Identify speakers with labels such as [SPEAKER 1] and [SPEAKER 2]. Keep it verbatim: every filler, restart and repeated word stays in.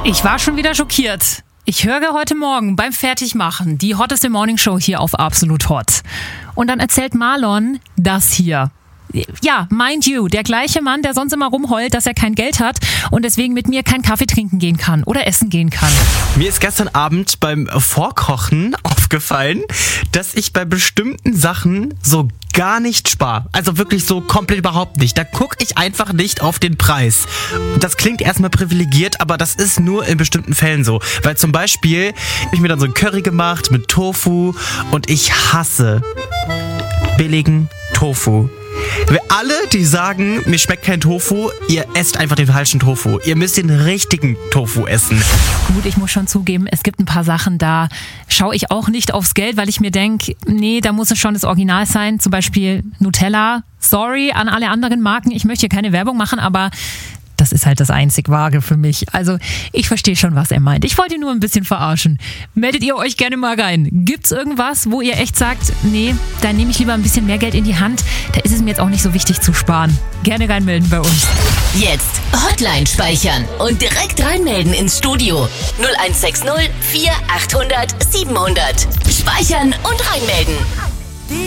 [SPEAKER 1] Ich war schon wieder schockiert. Ich höre heute Morgen beim Fertigmachen die hotteste Morningshow hier auf Absolut Hot. Und dann erzählt Marlon das hier. Ja, mind you, der gleiche Mann, der sonst immer rumheult, dass er kein Geld hat und deswegen mit mir keinen Kaffee trinken gehen kann oder essen gehen kann.
[SPEAKER 2] Mir ist gestern Abend beim Vorkochen aufgefallen, dass ich bei bestimmten Sachen so gar nicht spare. Also wirklich so komplett überhaupt nicht. Da gucke ich einfach nicht auf den Preis. Das klingt erstmal privilegiert, aber das ist nur in bestimmten Fällen so. Weil zum Beispiel habe ich mir dann so ein Curry gemacht mit Tofu und ich hasse billigen Tofu. Alle, die sagen, mir schmeckt kein Tofu, ihr esst einfach den falschen Tofu. Ihr müsst den richtigen Tofu essen.
[SPEAKER 1] Gut, ich muss schon zugeben, es gibt ein paar Sachen, da schaue ich auch nicht aufs Geld, weil ich mir denke, nee, da muss es schon das Original sein. Zum Beispiel Nutella. Sorry an alle anderen Marken, ich möchte hier keine Werbung machen, aber das ist halt das einzig Wahre für mich. Also ich verstehe schon, was er meint. Ich wollte ihn nur ein bisschen verarschen. Meldet ihr euch gerne mal rein. Gibt's irgendwas, wo ihr echt sagt, nee, da nehme ich lieber ein bisschen mehr Geld in die Hand. Da ist es mir jetzt auch nicht so wichtig zu sparen. Gerne reinmelden bei uns.
[SPEAKER 3] Jetzt Hotline speichern und direkt reinmelden ins Studio. null eins sechs null vier achthundert siebenhundert. Speichern und reinmelden.